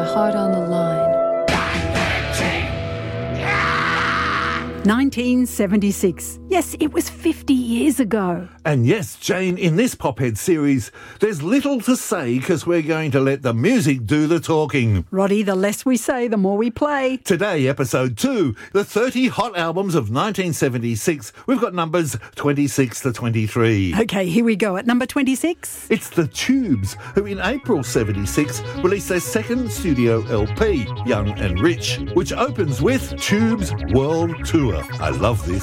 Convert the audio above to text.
heart on the line. 1976. Yes, it was 50 years ago. And yes, Jane, in this Pophead series, there's little to say because we're going to let the music do the talking. Roddy, the less we say, the more we play. Today, episode 2, the 30 hot albums of 1976. We've got numbers 26 to 23. Okay, here we go. At number 26. It's the Tubes, who in April 76 released their second studio LP, Young and Rich, which opens with Tubes World Tour. I love this.